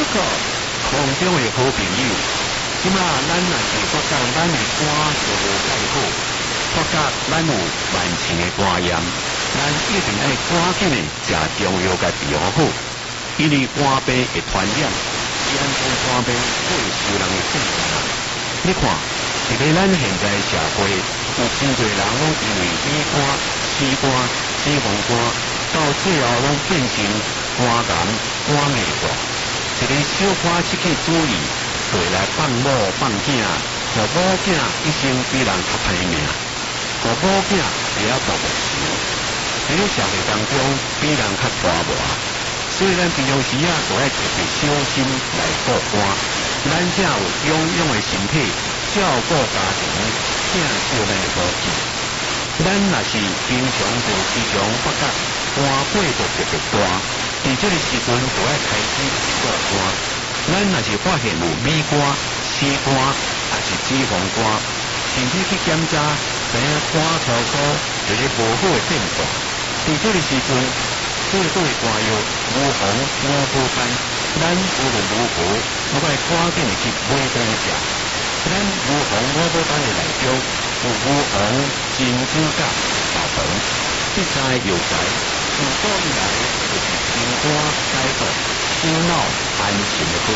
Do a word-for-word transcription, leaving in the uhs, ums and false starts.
好，空中的好朋友，即马咱若是发觉咱的肝就无介好，发觉咱有慢性的肝炎，咱一定要赶紧的食中药甲治疗好，因为肝病会传染，严重肝病会受人的性命。你看，特别咱现在社会有真侪人拢因为乙肝、C肝、脂肪肝，到最后拢变成肝癌、肝硬化。一个小可失去主意，回来放某放囝，互某囝一生比人较歹命，互某囝也要大目事。在个社会当中，比人较大磨，所以咱平常时啊，都要特别小心来顾肝，咱才有勇勇的身体照顾家庭，疼惜咱的保健。咱若是平常就时常发觉肝火就特别大。伫这个时阵，就要开始顾肝。咱若是发现有米肝、C肝，还是脂肪肝，身体去检查，知影肝粗粗一个无好的变化。伫这个时阵，最好的肝药无红五补肝，咱无论如何，我要赶紧去买回食。咱无红五补肝的内中有无红、金、子、甲、豆黄，一知又知。自古以来就是心肝解毒、心脑安神的好